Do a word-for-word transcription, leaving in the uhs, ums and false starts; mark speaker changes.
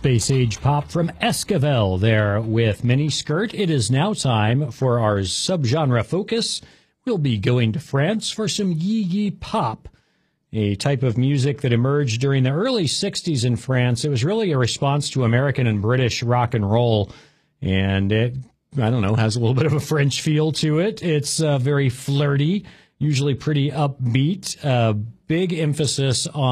Speaker 1: Space Age pop from Esquivel there with Miniskirt. It is now time for our subgenre focus. We'll be going to France for some Yee Yee pop, a type of music that emerged during the early sixties in France. It was really a response to American and British rock and roll, and it, I don't know, has a little bit of a French feel to it. It's uh, very flirty, usually pretty upbeat, uh, big emphasis on